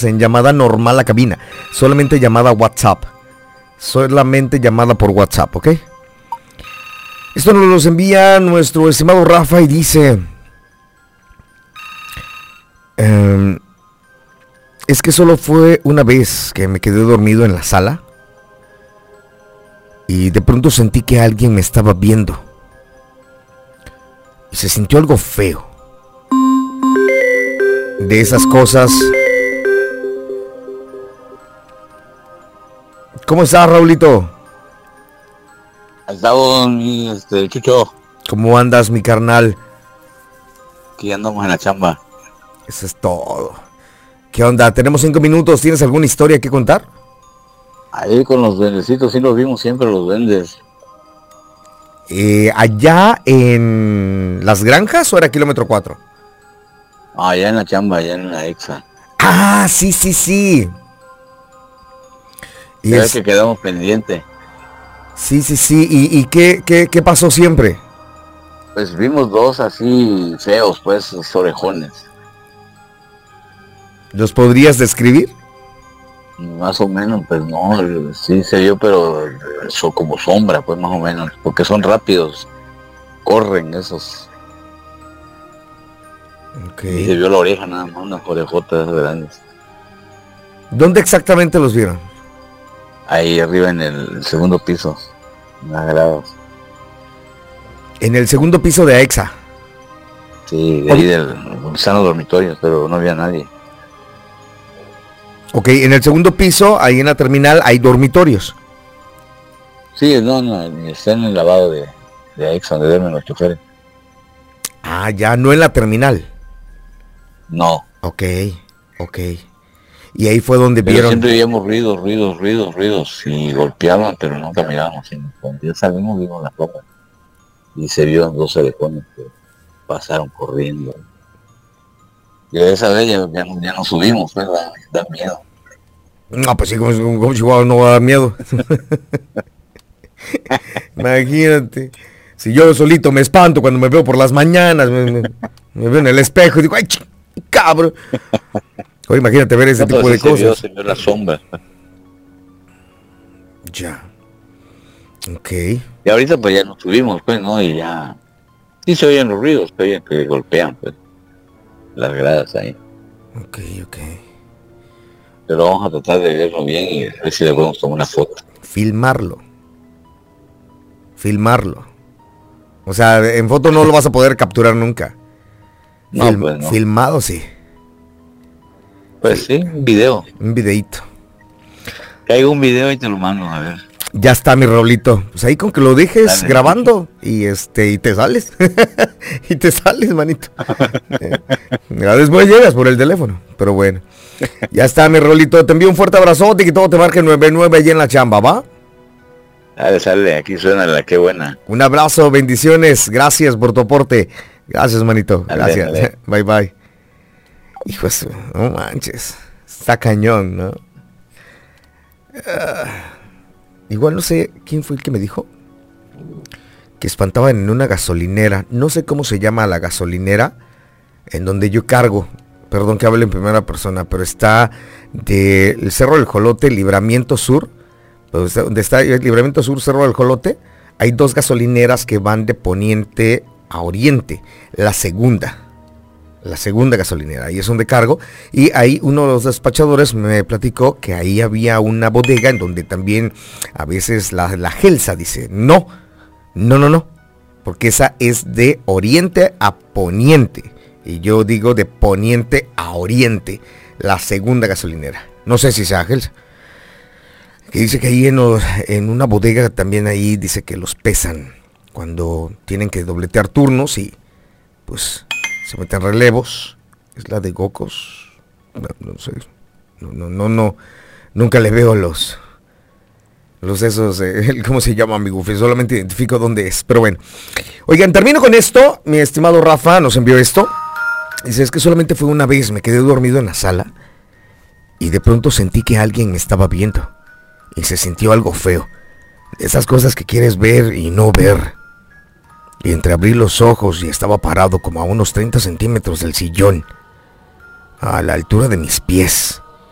en llamada normal a cabina. Solamente llamada WhatsApp. Solamente llamada por WhatsApp, ¿ok? Esto nos los envía nuestro estimado Rafa y dice... es que solo fue una vez que me quedé dormido en la sala y de pronto sentí que alguien me estaba viendo y se sintió algo feo. De esas cosas. ¿Cómo estás, Raulito? Estamos, Chucho. ¿Cómo andas, mi carnal? Aquí andamos en la chamba. Eso es todo. ¿Qué onda? Tenemos 5 minutos. ¿Tienes alguna historia que contar? Ahí con los duendecitos, sí los vimos siempre, los duendes. ¿Allá en las granjas o era kilómetro 4? Allá en la chamba, allá en la EXA. Ah, sí. Y es que quedamos pendientes. Sí. ¿Y qué pasó siempre? Pues vimos dos así feos, pues, orejones. ¿Los podrías describir? Más o menos, pues no, sí se vio, pero son como sombra, pues más o menos, porque son rápidos, corren esos. Okay. Y se vio la oreja nada más, unas orejotas grandes. ¿Dónde exactamente los vieron? Ahí arriba en el segundo piso, en las gradas. En el segundo piso de AEXA. Sí, de ahí del sano dormitorio, pero no había nadie. Ok, en el segundo piso, ahí en la terminal, hay dormitorios. Sí, no, está en el lavado de AEXA, donde duermen los choferes. Ah, ya, no en la terminal. No. Ok. Y ahí fue donde pero vieron... siempre veíamos ruidos, y golpeaban, pero nunca mirábamos. Cuando ya salimos, vimos las ropas. Y se vio dos orejones que pasaron corriendo. Y esa vez ya no subimos, pues, da miedo. No, pues sí, como Chihuahua no va a dar miedo. Imagínate. Si yo solito me espanto cuando me veo por las mañanas, me veo en el espejo y digo, ¡ay, cabrón! Oye, imagínate ver ese tipo de cosas. Se vio la sombra. Ya. Ok. Y ahorita pues ya nos subimos, pues, ¿no? Y ya... Sí se oyen los ruidos, se oyen que golpean, pues, las gradas ahí. Ok. Pero vamos a tratar de verlo bien y a ver si le podemos tomar una foto. Filmarlo. O sea, en foto no lo vas a poder capturar nunca. No, pues no. Filmado sí. Pues sí, un video. Un videíto. Que hay un video y te lo mando, a ver. Ya está, mi Raulito. Pues ahí con que lo dejes Dale, grabando y te sales. Y te sales, manito. Ya después llegas por el teléfono. Pero bueno. Ya está, mi Raulito. Te envío un fuerte abrazote y que todo te marque 99 allí en la chamba, ¿va? Sale, aquí suena la que buena. Un abrazo, bendiciones. Gracias por tu aporte. Gracias, manito. Gracias. Dale. Bye. Hijo, no manches. Está cañón, ¿no? Igual no sé quién fue el que me dijo que espantaban en una gasolinera. No sé cómo se llama la gasolinera en donde yo cargo. Perdón que hable en primera persona, pero está del Cerro del Jolote, Libramiento Sur. Donde está el Libramiento Sur, Cerro del Jolote, hay dos gasolineras que van de poniente a oriente. La segunda gasolinera, ahí es donde cargo. Y ahí uno de los despachadores me platicó que ahí había una bodega en donde también a veces la Gelsa dice, no, porque esa es de oriente a poniente. Y yo digo de poniente a oriente, la segunda gasolinera. No sé si sea Gelsa. Que dice que ahí en una bodega también ahí dice que los pesan cuando tienen que dobletear turnos y pues se meten relevos. Es la de Gocos. No sé. No. Nunca le veo los esos, ¿cómo se llama, mi Goofy? Solamente identifico dónde es. Pero bueno. Oigan, termino con esto. Mi estimado Rafa nos envió esto. Dice, es que solamente fue una vez, me quedé dormido en la sala y de pronto sentí que alguien me estaba viendo. Y se sintió algo feo. Esas cosas que quieres ver y no ver. Y entreabrí los ojos y estaba parado como a unos 30 centímetros del sillón. A la altura de mis pies.